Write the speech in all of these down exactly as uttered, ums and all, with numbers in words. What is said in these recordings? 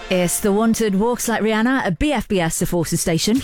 It's The Wanted Walks Like Rihanna at B F B S, the Forces station.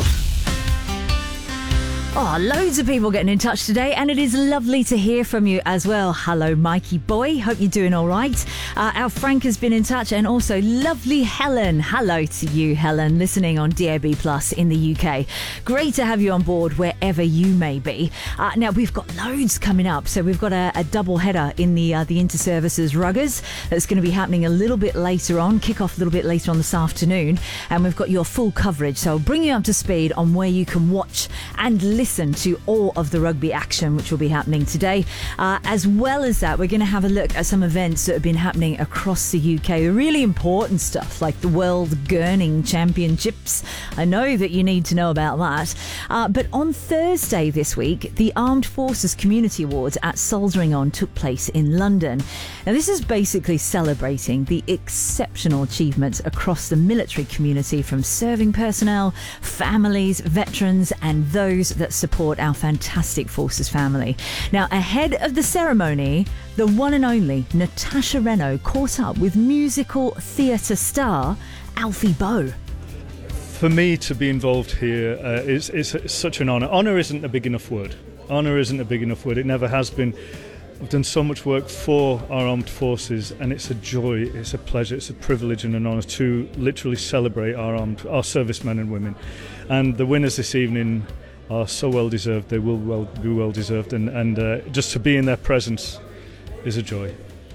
Oh, loads of people getting in touch today, and it is lovely to hear from you as well. Hello, Mikey boy. Hope you're doing all right. Uh, our Frank has been in touch, and also lovely Helen. Hello to you, Helen, listening on D A B Plus in the U K. Great to have you on board wherever you may be. Uh, now, we've got loads coming up. So we've got a, a double header in the, uh, the Inter-Services Ruggers that's going to be happening a little bit later on, kick off a little bit later on this afternoon. And we've got your full coverage. So I'll bring you up to speed on where you can watch and listen Listen to all of the rugby action which will be happening today. Uh, as well as that, we're going to have a look at some events that have been happening across the U K. The really important stuff like the World Gurning Championships. I know that you need to know about that. Uh, but on Thursday this week, the Armed Forces Community Awards at Soldiering On took place in London. Now, this is basically celebrating the exceptional achievements across the military community from serving personnel, families, veterans, and those that support our fantastic Forces family. Now, ahead of the ceremony, the one and only Natasha Reno caught up with musical theatre star Alfie Boe. For me to be involved here uh, is, is such an honour. Honour isn't a big enough word. Honour isn't a big enough word. It never has been. I've done so much work for our armed forces, and it's a joy, it's a pleasure, it's a privilege and an honour to literally celebrate our armed, our servicemen and women. And the winners this evening are so well deserved. They will well be well deserved, and, and uh, just to be in their presence is a joy.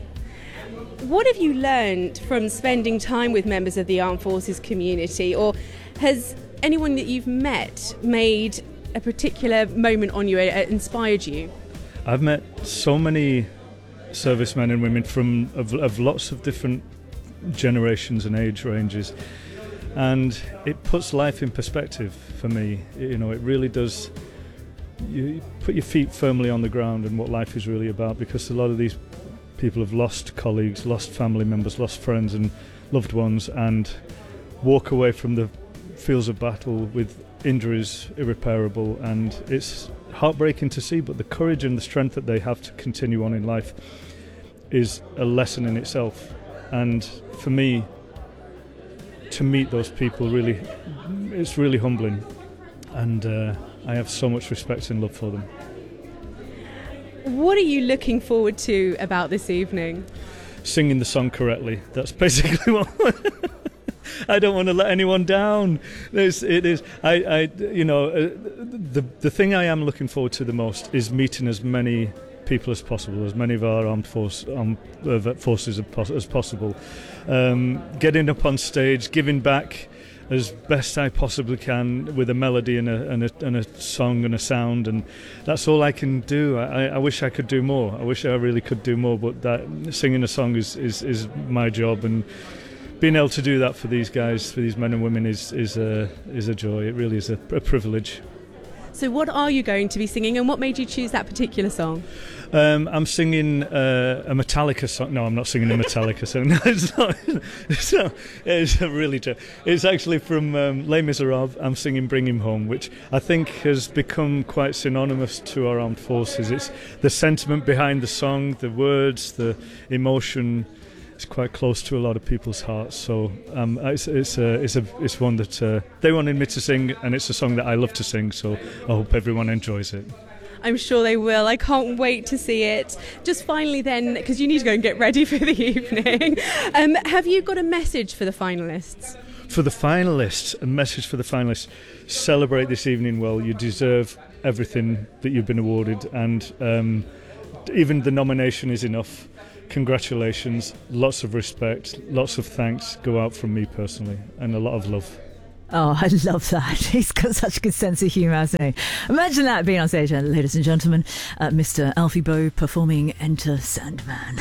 What have you learned from spending time with members of the armed forces community, or has anyone that you've met made a particular moment on you, uh, inspired you? I've met so many servicemen and women from of, of lots of different generations and age ranges, and it puts life in perspective for me. You know, it really does. You put your feet firmly on the ground and what life is really about, because a lot of these people have lost colleagues, lost family members, lost friends and loved ones, and walk away from the fields of battle with injuries irreparable, and it's heartbreaking to see, but the courage and the strength that they have to continue on in life is a lesson in itself. And for me, to meet those people, really, it's really humbling, and uh, I have so much respect and love for them. What are you looking forward to about this evening? Singing the song correctly. That's basically what I don't want to let anyone down. There's, it is. I, I, you know, uh, the the thing I am looking forward to the most is meeting as many people as possible, as many of our armed force, um, uh, forces as possible. Um, getting up on stage, giving back as best I possibly can with a melody and a, and a, and a song and a sound, and that's all I can do. I, I wish I could do more. I wish I really could do more, but that singing a song is, is, is my job, and being able to do that for these guys, for these men and women, is is a is a joy. It really is a, a privilege. So what are you going to be singing, and what made you choose that particular song? Um, I'm singing uh, a Metallica song. No, I'm not singing a Metallica song. No, it's not. It's, not, it's really true. It's actually from um, Les Miserables. I'm singing Bring Him Home, which I think has become quite synonymous to our armed forces. It's the sentiment behind the song, the words, the emotion. It's quite close to a lot of people's hearts, so um, it's it's a, it's a it's one that uh, they wanted me to sing, and it's a song that I love to sing. So I hope everyone enjoys it. I'm sure they will. I can't wait to see it. Just finally, then, because you need to go and get ready for the evening. Um, have you got a message for the finalists? For the finalists, a message for the finalists: celebrate this evening well. You deserve everything that you've been awarded, and um, even the nomination is enough. Congratulations, lots of respect, lots of thanks go out from me personally, and a lot of love. Oh, I love that. He's got such a good sense of humour, hasn't he? Imagine that being on stage. And ladies and gentlemen, uh, Mister Alfie Boe performing Enter Sandman.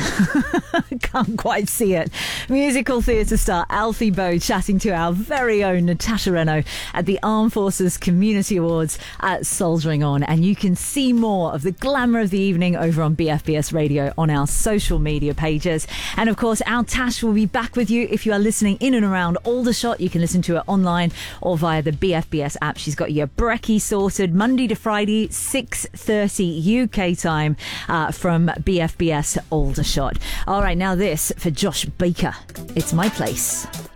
Can't quite see it. Musical theatre star Alfie Boe chatting to our very own Natasha Reno at the Armed Forces Community Awards at Soldiering On. And you can see more of the glamour of the evening over on B F B S Radio on our social media pages. And of course, our Tash will be back with you if you are listening in and around Aldershot. You can listen to it online or via the B F B S app. She's got your brekkie sorted Monday to Friday, six thirty U K time uh, from B F B S Aldershot. All right, now this for Josh Baker. It's My Place.